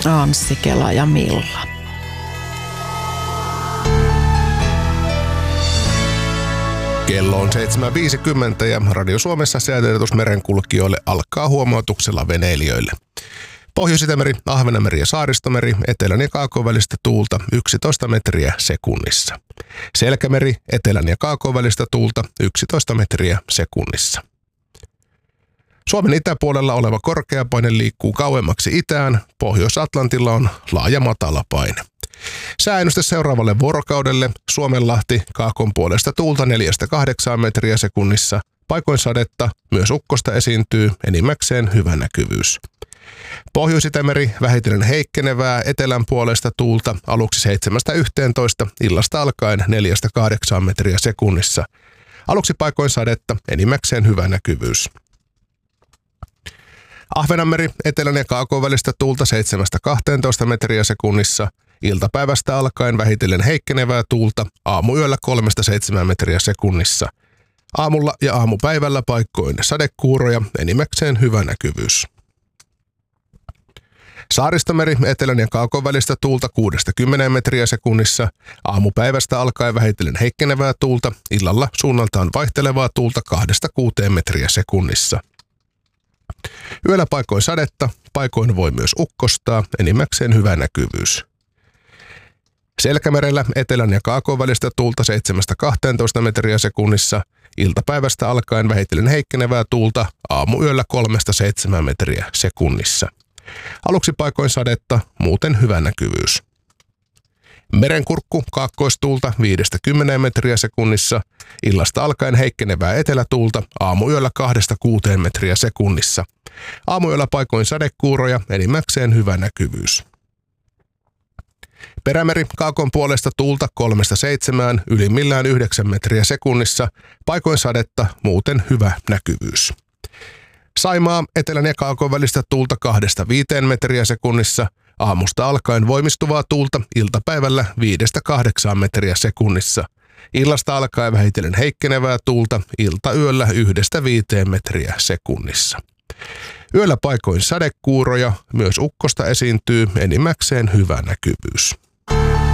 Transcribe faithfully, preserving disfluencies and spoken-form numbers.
Anssi, Kela ja Milla. Kello on seitsemän viisikymmentä ja Radio Suomessa säätiedotus merenkulkijoille alkaa huomautuksella veneilijöille. Pohjois-Itämeri, Ahvenanmeri ja Saaristomeri, etelän ja kaakon välistä tuulta yksitoista metriä sekunnissa. Selkämeri, etelän ja kaakon välistä tuulta yksitoista metriä sekunnissa. Suomen itäpuolella oleva korkeapaine liikkuu kauemmaksi itään, Pohjois-Atlantilla on laaja matalapaine. Sääennuste seuraavalle vuorokaudelle: Suomenlahti, kaakon puolesta tuulta neljästä kahdeksaan metriä sekunnissa, paikoin sadetta, myös ukkosta esiintyy, enimmäkseen hyvä näkyvyys. Pohjois-Itämeri, vähitellen heikkenevää, etelän puolesta tuulta aluksi seitsemästä yhteentoista, illasta alkaen neljästä kahdeksaan metriä sekunnissa. Aluksi paikoin sadetta, enimmäkseen hyvä näkyvyys. Ahvenanmeri, etelän ja kaakon välistä tuulta seitsemästä kahteentoista metriä sekunnissa, iltapäivästä alkaen vähitellen heikkenevää tuulta, aamuyöllä kolmesta seitsemään metriä sekunnissa. Aamulla ja aamupäivällä paikkoin sadekuuroja, enimmäkseen hyvä näkyvyys. Saaristomeri, etelän ja kaakon välistä tuulta kuudesta kymmeneen metriä sekunnissa, aamupäivästä alkaen vähitellen heikkenevää tuulta, illalla suunnaltaan vaihtelevaa tuulta kahdesta kuuteen metriä sekunnissa. Yöllä paikoin sadetta, paikoin voi myös ukkostaa, enimmäkseen hyvä näkyvyys. Selkämerellä, etelän ja kaakon välistä tuulta seitsemästä kahteentoista metriä sekunnissa, iltapäivästä alkaen vähitellen heikkenevää tuulta, aamuyöllä kolmesta seitsemään metriä sekunnissa. Aluksi paikoin sadetta, muuten hyvä näkyvyys. Merenkurkku, kaakkoistuulta viidestä kymmeneen metriä sekunnissa, illasta alkaen heikkenevää etelätuulta, aamuyöllä kahdesta kuuteen metriä sekunnissa. Aamuyöllä paikoin sadekuuroja, enimmäkseen hyvä näkyvyys. Perämeri, kaakon puolesta tuulta kolmesta seitsemään, ylimmillään yhdeksän metriä sekunnissa, paikoin sadetta, muuten hyvä näkyvyys. Saimaa, etelän ja kaakon välistä tuulta kahdesta viiteen metriä sekunnissa, aamusta alkaen voimistuvaa tuulta, iltapäivällä viidestä kahdeksaan metriä sekunnissa. Illasta alkaen vähitellen heikkenevää tuulta, iltayöllä yhdestä viiteen metriä sekunnissa. Yöllä paikoin sadekuuroja, myös ukkosta esiintyy, enimmäkseen hyvä näkyvyys.